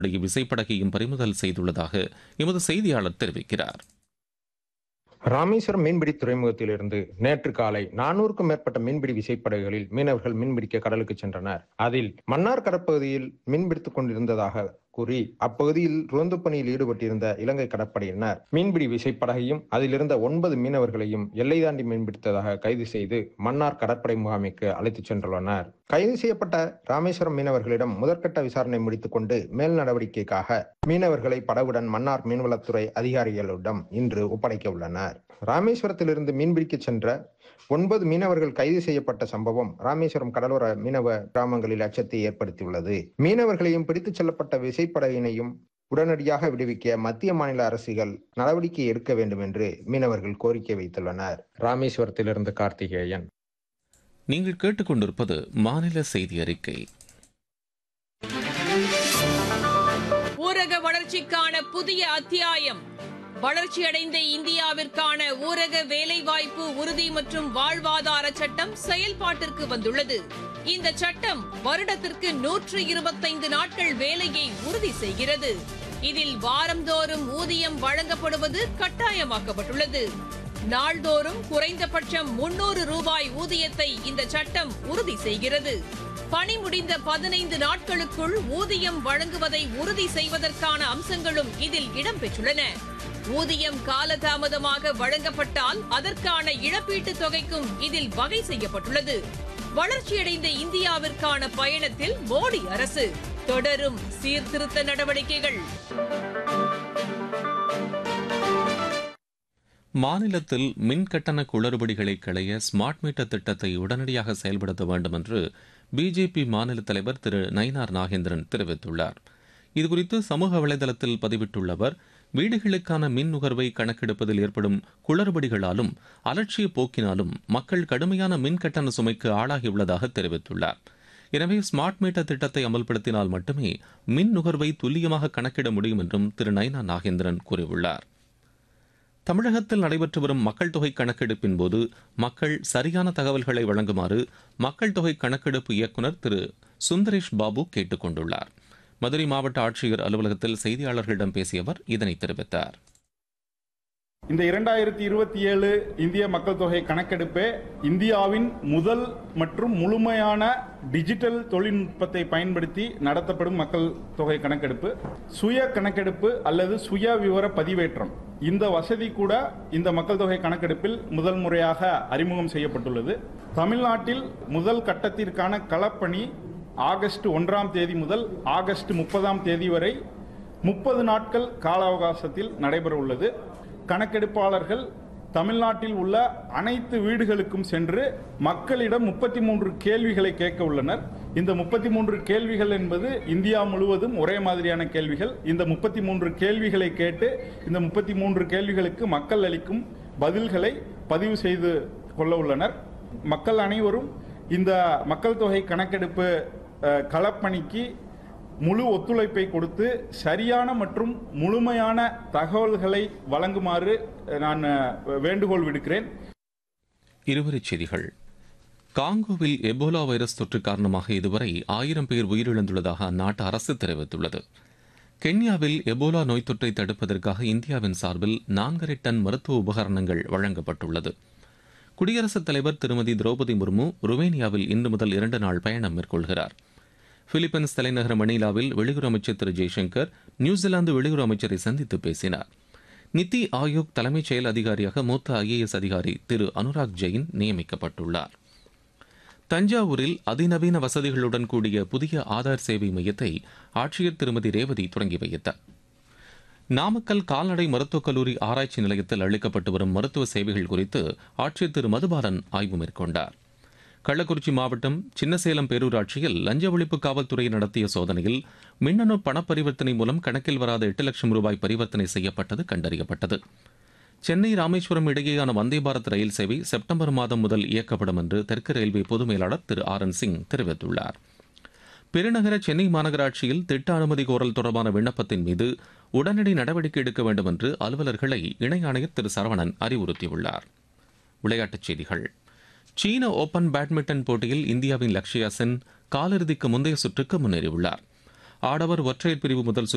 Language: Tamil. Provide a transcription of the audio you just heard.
விசைப்படகையும் பறிமுதல் செய்துள்ளதாக எமது செய்தியாளர் தெரிவிக்கிறார். ராமேஸ்வரம் மீன்பிடி துறைமுகத்திலிருந்து நேற்று காலை 400க்கும் மேற்பட்ட மீன்பிடி விசைப்படகுகளில் மீனவர்கள் மீன்பிடிக்க கடலுக்கு சென்றனர். அதில் மன்னார் கடற்பகுதியில் மீன்பிடித்துக் கொண்டிருந்ததாக கூறி அப்பகுதியில் ரோந்து பணியில் ஈடுபட்டிருந்த இலங்கை கடற்படையினர் மீன்பிடி விசைப்படகையும் அதிலிருந்த 9 மீனவர்களையும் எல்லை தாண்டி மீன்பிடித்ததாக கைது செய்து மன்னார் கடற்படை முகாமிற்கு அழைத்துச் சென்றுள்ளனர். கைது செய்யப்பட்ட ராமேஸ்வரம் மீனவர்களிடம் முதற்கட்ட விசாரணை முடித்துக் கொண்டு மேல் நடவடிக்கைக்காக மீனவர்களை படகுடன் மன்னார் மீன்வளத்துறை அதிகாரிகளிடம் இன்று ஒப்படைக்க உள்ளனர். ராமேஸ்வரத்திலிருந்து மீன்பிடிக்க சென்ற 9 மீனவர்கள் கைது செய்யப்பட்ட சம்பவம் ராமேஸ்வரம் கடலோர மீனவ கிராமங்களில் அச்சத்தை ஏற்படுத்தியுள்ளது. மீனவர்களையும் பிடித்துச் செல்லப்பட்ட விசைப்படகினையும் உடனடியாக விடுவிக்க மத்திய மாநில அரசுகள் நடவடிக்கை எடுக்க வேண்டும் என்று மீனவர்கள் கோரிக்கை வைத்துள்ளனர். ராமேஸ்வரத்திலிருந்து கார்த்திகேயன். நீங்கள் கேட்டுக்கொண்டிருப்பது மாநில செய்தி அறிக்கை. ஊரக வளர்ச்சிக்கான புதிய அத்தியாயம். வளர்ச்சியடைந்த இந்தியாவிற்கான ஊரக வேலைவாய்ப்பு உறுதி மற்றும் வாழ்வாதார சட்டம் செயல்பாட்டிற்கு வந்துள்ளது. இந்த சட்டம் வருடத்திற்கு 125 நாட்கள் வேலையை உறுதி செய்கிறது. இதில் வாரந்தோறும் ஊதியம் வழங்கப்படுவது கட்டாயமாக்கப்பட்டுள்ளது. நாள்தோறும் குறைந்தபட்சம் 300 ரூபாய் ஊதியத்தை இந்த சட்டம் உறுதி செய்கிறது. பணி முடிந்த 15 நாட்களுக்குள் ஊதியம் வழங்குவதை உறுதி செய்வதற்கான அம்சங்களும் இதில் இடம்பெற்றுள்ளன. ஊதியம் காலதாமதமாக வழங்கப்பட்டால் அதற்கான இழப்பீட்டுத் தொகைக்கும் இதில் வகை செய்யப்பட்டுள்ளது. வளர்ச்சியடைந்த இந்தியாவிற்கான பயணத்தில் மோடி அரசு தொடரும் சீர்திருத்த நடவடிக்கைகள். மாநிலத்தில் மின் கட்டண குளறுபடிகளை களைய ஸ்மார்ட் மீட்டர் திட்டத்தை உடனடியாக செயல்படுத்த வேண்டும் என்று பிஜேபி மாநில தலைவர் திரு நயினார் நாகேந்திரன் தெரிவித்துள்ளார். இதுகுறித்து சமூக வலைதளத்தில் பதிவிட்டுள்ள அவர், வீடுகளுக்கான மின் நுகர்வை கணக்கெடுப்பதில் ஏற்படும் குளறுபடிகளாலும் அலட்சிய போக்கினாலும் மக்கள் கடுமையான மின் கட்டண சுமைக்கு ஆளாகியுள்ளதாக தெரிவித்துள்ளார். எனவே ஸ்மார்ட் மீட்டர் திட்டத்தை அமல்படுத்தினால் மட்டுமே மின் நுகர்வை துல்லியமாக கணக்கிட முடியும் என்றும் திரு நயினார் நாகேந்திரன் கூறியுள்ளார். தமிழகத்தில் நடைபெற்று வரும் மக்கள் தொகை கணக்கெடுப்பின் போது மக்கள் சரியான தகவல்களை வழங்குமாறு மக்கள் தொகை கணக்கெடுப்பு இயக்குநர் திரு சுந்தரேஷ் பாபு கேட்டுக் கொண்டுள்ளார். மதுரை மாவட்ட ஆட்சியர் அலுவலகத்தில் செய்தியாளர்களிடம் பேசிய அவர் இதனை தெரிவித்தார். இந்த 2027 இந்திய மக்கள் தொகை கணக்கெடுப்பே இந்தியாவின் முதல் மற்றும் முழுமையான டிஜிட்டல் தொழில்நுட்பத்தை பயன்படுத்தி நடத்தப்படும் மக்கள் தொகை கணக்கெடுப்பு. சுய கணக்கெடுப்பு அல்லது சுய விவர பதிவேற்றம் இந்த வசதி கூட இந்த மக்கள் தொகை கணக்கெடுப்பில் முதல் முறையாக அறிமுகம் செய்யப்பட்டுள்ளது. தமிழ்நாட்டில் முதல் கட்டத்திற்கான களப்பணி ஆகஸ்ட் 1ஆம் தேதி முதல் ஆகஸ்ட் 30ஆம் தேதி வரை 30 நாட்கள் கால அவகாசத்தில் நடைபெற உள்ளது. கணக்கெடுப்பாளர்கள் தமிழ்நாட்டில் உள்ள அனைத்து வீடுகளுக்கும் சென்று மக்களிடம் 33 கேள்விகளை கேட்க உள்ளனர். இந்த 33 கேள்விகள் என்பது இந்தியா முழுவதும் ஒரே மாதிரியான கேள்விகள். இந்த 33 கேள்விகளை கேட்டு இந்த 33 கேள்விகளுக்கு மக்கள் அளிக்கும் பதில்களை பதிவு செய்து கொள்ள உள்ளனர். மக்கள் அனைவரும் இந்த மக்கள் தொகை கணக்கெடுப்பு களப்பணிக்கு முழு ஒத்துழைப்பை கொடுத்து சரியான மற்றும் முழுமையான தகவல்களை வழங்குமாறு நான் வேண்டுகோள் விடுக்கிறேன். இருவரிச் செய்திகள். காங்கோவில் எபோலா வைரஸ் தொற்று காரணமாக இதுவரை 1000 பேர் உயிரிழந்துள்ளதாக அந்நாட்டு அரசு தெரிவித்துள்ளது. கென்யாவில் எபோலா நோய் தொற்றை தடுப்பதற்காக இந்தியாவின் சார்பில் 4.5 டன் மருத்துவ உபகரணங்கள் வழங்கப்பட்டுள்ளது. குடியரசுத் தலைவர் திருமதி திரௌபதி முர்மு ருமேனியாவில் இன்று முதல் 2 நாள் பயணம் மேற்கொள்கிறார். பிலிப்பைன்ஸ் தலைநகர் மணிலாவில் வெளியுறவு அமைச்சர் திரு ஜெய்சங்கர் நியூசிலாந்து வெளியுறவு அமைச்சரை சந்தித்து பேசினார். நித்தி ஆயோக் தலைமைச் செயல் அதிகாரியாக மூத்த IAS அதிகாரி திரு அனுராக் ஜெயின் நியமிக்கப்பட்டுள்ளார். தஞ்சாவூரில் அதிநவீன வசதிகளுடன் கூடிய புதிய ஆதார் சேவை மையத்தை ஆட்சியர் திருமதி ரேவதி தொடங்கி வைத்தார். நாமக்கல் கால்நடை மருத்துவக் கல்லூரி ஆராய்ச்சி நிலையத்தில் அளிக்கப்பட்டு வரும் மருத்துவ சேவைகள் குறித்து ஆட்சியர் திரு மதுபாலன் ஆய்வு மேற்கொண்டார். கள்ளக்குறிச்சி மாவட்டம் சின்னசேலம் பேரூராட்சியில் லஞ்ச ஒழிப்பு காவல்துறை நடத்திய சோதனையில் மின்னணு பண பரிவர்த்தனை மூலம் கணக்கில் வராத 8 லட்சம் ரூபாய் பரிவர்த்தனை செய்யப்பட்டது கண்டறியப்பட்டது. சென்னை ராமேஸ்வரம் இடையேயான வந்தே பாரத் ரயில் சேவை செப்டம்பர் மாதம் முதல் இயக்கப்படும் என்று தெற்கு ரயில்வே பொது மேலாளர் திரு RN சிங் தெரிவித்துள்ளார். பெருநகர சென்னை மாநகராட்சியில் திட்ட அனுமதி கோரல் தொடர்பான விண்ணப்பத்தின் மீது உடனடி நடவடிக்கை எடுக்க வேண்டும் என்று அலுவலர்களை இணை ஆணையர் திரு சரவணன் அறிவுறுத்தியுள்ளார். விளையாட்டுச் செய்திகள். சீன ஓபன் பேட்மிண்டன் போட்டியில் இந்தியாவின் லக்ஷயா சென் காலிறுதிக்கு முந்தைய சுற்றுக்கு முன்னேறியுள்ளார். ஆடவர் ஒற்றையர் பிரிவு முதல்